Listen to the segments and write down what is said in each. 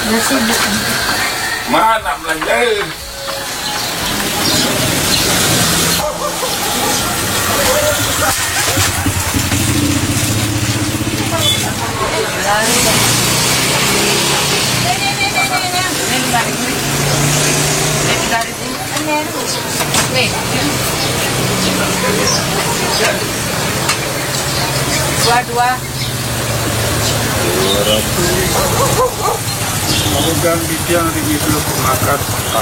Mana belanja? Dua. Memegang di tiang di belum makan.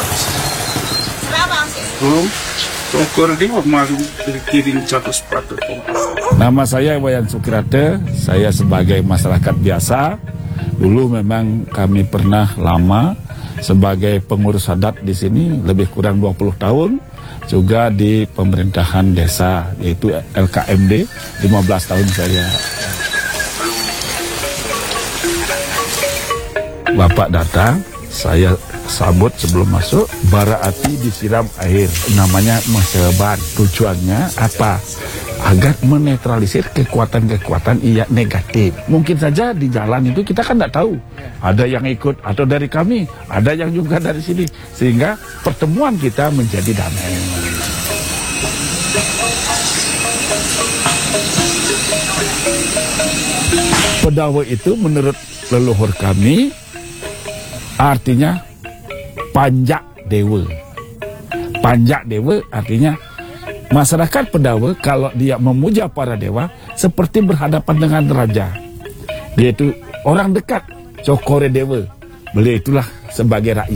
Belum. Tongkor dia masuk kirim satu sepatu. Nama saya Wayan Sukirate, saya sebagai masyarakat biasa. Dulu memang kami pernah lama sebagai pengurus adat di sini, lebih kurang 20 tahun. Juga di pemerintahan desa, yaitu LKMD, 15 tahun saya. Bapak datang, saya sambut sebelum masuk, bara api disiram air, namanya maseban. Tujuannya apa? Agar menetralisir kekuatan-kekuatan negatif. Mungkin saja di jalan itu kita kan tidak tahu. Ada yang ikut atau dari kami, ada yang juga dari sini. Sehingga pertemuan kita menjadi damai. Pedawe itu menurut leluhur kami artinya panjak dewa. Panjak dewa artinya masyarakat Pedawe kalau dia memuja para dewa seperti berhadapan dengan raja. Dia itu orang dekat, cokore dewa. Beliau itulah sebagai rakyat.